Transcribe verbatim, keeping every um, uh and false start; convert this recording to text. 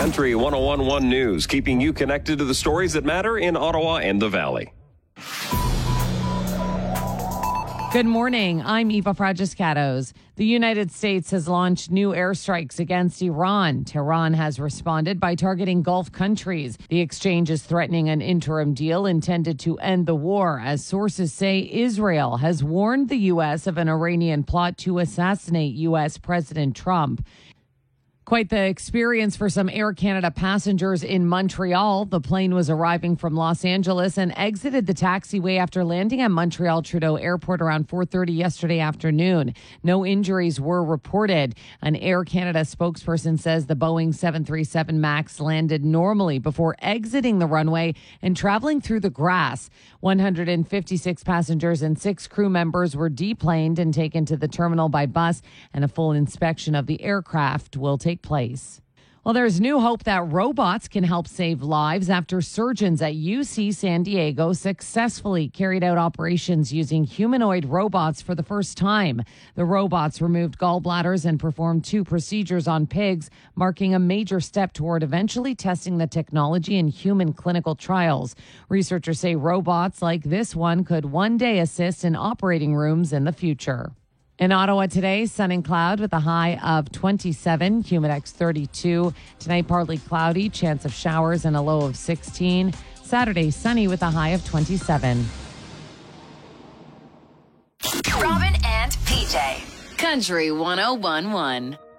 Country one oh one point one News, keeping you connected to the stories that matter in Ottawa and the Valley. Good morning. I'm Eva Fragiscatos. The United States has launched new airstrikes against Iran. Tehran has responded by targeting Gulf countries. The exchange is threatening an interim deal intended to end the war, as sources say Israel has warned the U S of an Iranian plot to assassinate U S President Trump. Quite the experience for some Air Canada passengers in Montreal. The plane was arriving from Los Angeles and exited the taxiway after landing at Montreal Trudeau Airport around four thirty yesterday afternoon. No injuries were reported. An Air Canada spokesperson says the Boeing seven thirty-seven MAX landed normally before exiting the runway and traveling through the grass. one hundred fifty-six passengers and six crew members were deplaned and taken to the terminal by bus, and a full inspection of the aircraft will take place. Well, there's new hope that robots can help save lives after surgeons at U C San Diego successfully carried out operations using humanoid robots for the first time. The robots removed gallbladders and performed two procedures on pigs, marking a major step toward eventually testing the technology in human clinical trials. Researchers say robots like this one could one day assist in operating rooms in the future. In Ottawa today, sun and cloud with a high of twenty-seven, Humidex thirty-two. Tonight, partly cloudy, chance of showers and a low of sixteen. Saturday, sunny with a high of twenty-seven. Robin and P J. Country one oh one point one.